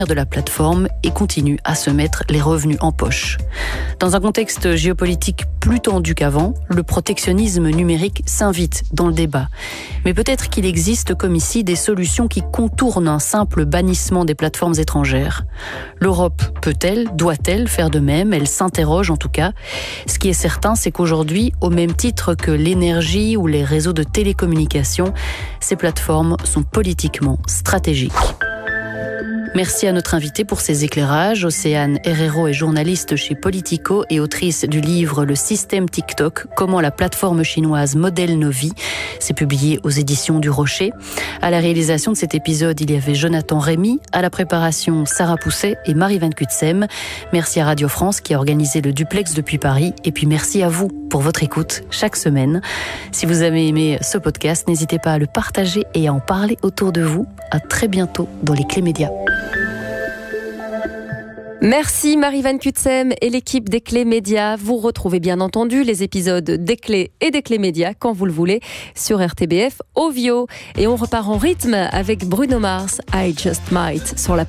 de la plateforme et continue à se mettre les revenus en poche. Dans un contexte géopolitique plus tendu qu'avant, le protectionnisme numérique s'invite dans le débat. Mais peut-être qu'il existe, comme ici, des solutions qui contournent un simple bannissement des plateformes étrangères. L'Europe peut-elle, doit-elle faire de même? Elle s'interroge en tout cas. Ce qui est certain, c'est qu'aujourd'hui, au même titre que l'énergie ou les réseaux de télécommunications, ces plateformes sont politiquement stratégiques. Merci à notre invitée pour ses éclairages. Océane Herrero est journaliste chez Politico et autrice du livre Le système TikTok, comment la plateforme chinoise modèle nos vies. C'est publié aux éditions du Rocher. À la réalisation de cet épisode, il y avait Jonathan Rémy. À la préparation, Sarah Pousset et Marie Van Kutsem. Merci à Radio France qui a organisé le duplex depuis Paris. Et puis merci à vous pour votre écoute chaque semaine. Si vous avez aimé ce podcast, n'hésitez pas à le partager et à en parler autour de vous. À très bientôt dans les Clés Médias. Merci Marie Van Kutsem et l'équipe des Clés Médias. Vous retrouvez bien entendu les épisodes des Clés et des Clés Médias quand vous le voulez sur RTBF Ovio. Et on repart en rythme avec Bruno Mars, I Just Might sur la